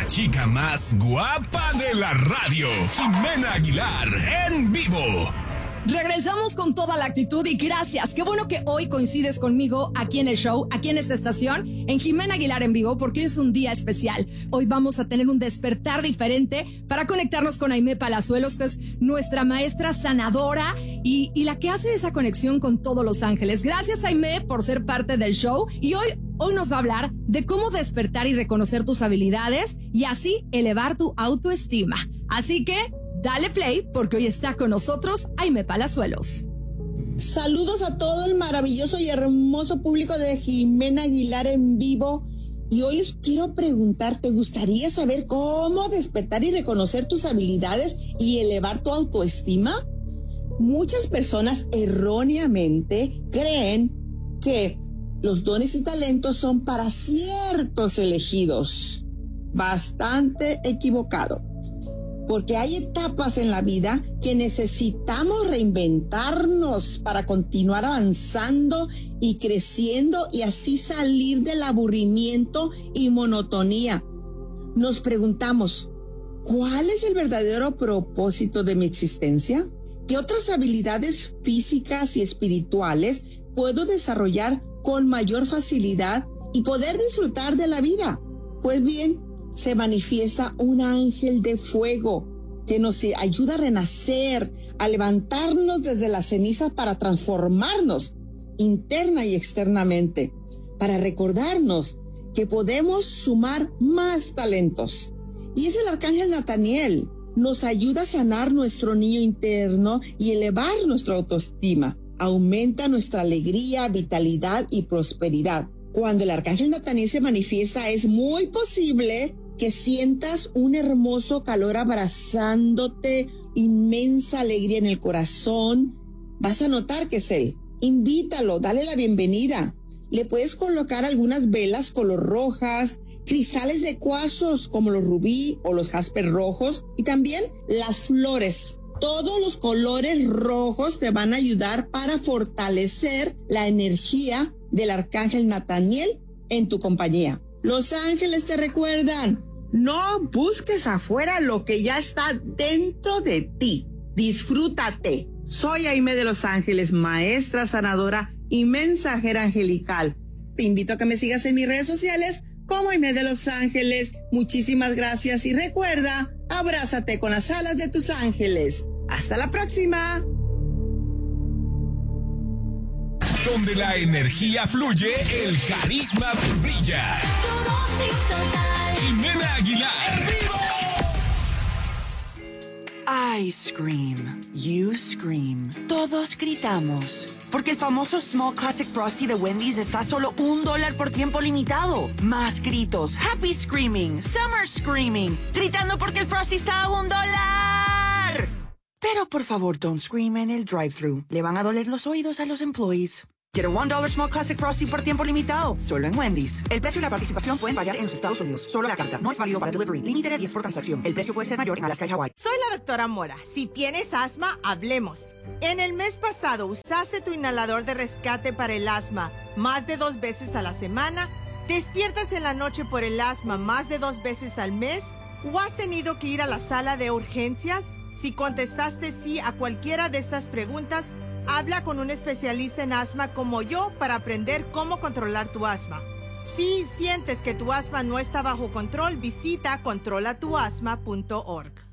chica más guapa de la radio, Jimena Aguilar, en vivo. Regresamos con toda la actitud y gracias. Qué bueno que hoy coincides conmigo aquí en el show, aquí en esta estación, en Jimena Aguilar en vivo, porque hoy es un día especial. Hoy vamos a tener un despertar diferente para conectarnos con Aimee Palazuelos, que es nuestra maestra sanadora y la que hace esa conexión con todos los ángeles. Gracias, Aimee, por ser parte del show. Y hoy nos va a hablar de cómo despertar y reconocer tus habilidades y así elevar tu autoestima. Así que dale play, porque hoy está con nosotros Aimee Palazuelos. Saludos a todo el maravilloso y hermoso público de Jimena Aguilar en vivo. Y hoy les quiero preguntar, ¿te gustaría saber cómo despertar y reconocer tus habilidades y elevar tu autoestima? Muchas personas erróneamente creen que los dones y talentos son para ciertos elegidos. Bastante equivocado. Porque hay etapas en la vida que necesitamos reinventarnos para continuar avanzando y creciendo y así salir del aburrimiento y monotonía. Nos preguntamos, ¿cuál es el verdadero propósito de mi existencia? ¿Qué otras habilidades físicas y espirituales puedo desarrollar con mayor facilidad y poder disfrutar de la vida? Pues bien, se manifiesta un ángel de fuego que nos ayuda a renacer, a levantarnos desde las cenizas para transformarnos interna y externamente, para recordarnos que podemos sumar más talentos. Y es el arcángel Nataniel. Nos ayuda a sanar nuestro niño interno y elevar nuestra autoestima. Aumenta nuestra alegría, vitalidad y prosperidad. Cuando el arcángel Nataniel se manifiesta, es muy posible que sientas un hermoso calor abrazándote, inmensa alegría en el corazón. Vas a notar que es él. Invítalo, dale la bienvenida. Le puedes colocar algunas velas color rojas, cristales de cuarzos como los rubí o los jasper rojos y también las flores. Todos los colores rojos te van a ayudar para fortalecer la energía del arcángel Nataniel en tu compañía. Los ángeles te recuerdan, no busques afuera lo que ya está dentro de ti. Disfrútate. Soy Aimee de los Ángeles, maestra sanadora y mensajera angelical. Te invito a que me sigas en mis redes sociales como Aimee de los Ángeles. Muchísimas gracias y recuerda, abrázate con las alas de tus ángeles. Hasta la próxima. Donde la energía fluye, el carisma brilla. Jimena Aguilar. ¡En vivo! I scream, you scream, todos gritamos. Porque el famoso Small Classic Frosty de Wendy's está a solo $1 por tiempo limitado. Más gritos, happy screaming, summer screaming, gritando porque el Frosty está a $1. Pero por favor, don't scream en el drive-thru. Le van a doler los oídos a los employees. Quiero $1 Small Classic Frosty por tiempo limitado, solo en Wendy's. El precio y la participación pueden variar en los Estados Unidos. Solo la carta. No es válido para delivery. Límite de 10 por transacción. El precio puede ser mayor en Alaska y Hawái. Soy la doctora Mora. Si tienes asma, hablemos. En el mes pasado, ¿usaste tu inhalador de rescate para el asma más de 2 veces a la semana? ¿Despiertas en la noche por el asma más de 2 veces al mes? ¿O has tenido que ir a la sala de urgencias? Si contestaste sí a cualquiera de estas preguntas, habla con un especialista en asma como yo para aprender cómo controlar tu asma. Si sientes que tu asma no está bajo control, visita controlatuasma.org.